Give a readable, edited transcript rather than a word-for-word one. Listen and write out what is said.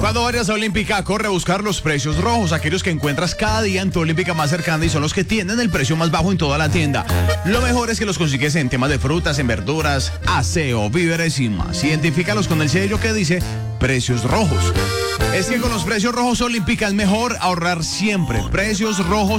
Cuando vayas a Olímpica, corre a buscar los precios rojos, aquellos que encuentras cada día en tu Olímpica más cercana y son los que tienen el precio más bajo en toda la tienda. Lo mejor es que los consigues en temas de frutas, en verduras, aseo, víveres y más. Identifícalos con el sello que dice precios rojos. Es que con los precios rojos Olímpica es mejor ahorrar siempre. Precios rojos